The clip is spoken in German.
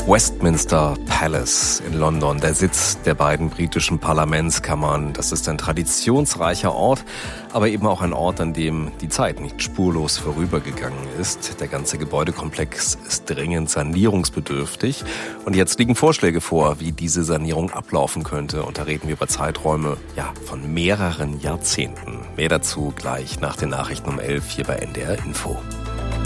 Westminster Palace in London, der Sitz der beiden britischen Parlamentskammern. Das ist ein traditionsreicher Ort, aber eben auch ein Ort, an dem die Zeit nicht spurlos vorübergegangen ist. Der ganze Gebäudekomplex ist dringend sanierungsbedürftig. Und jetzt liegen Vorschläge vor, wie diese Sanierung ablaufen könnte. Und da reden wir über Zeiträume von mehreren Jahrzehnten. Mehr dazu gleich nach den Nachrichten um 11 hier bei NDR Info.